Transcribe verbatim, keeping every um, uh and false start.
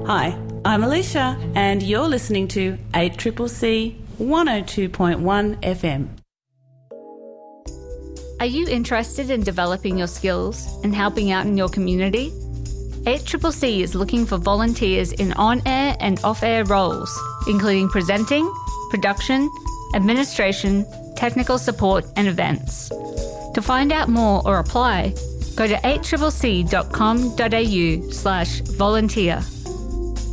Hi, I'm Alicia, and you're listening to eight C C C one oh two point one F M. Are you interested in developing your skills and helping out in your community? eight C C C is looking for volunteers in on-air and off-air roles, including presenting, production, administration, technical support and events. To find out more or apply, go to eight c c c dot com dot a u slash volunteer.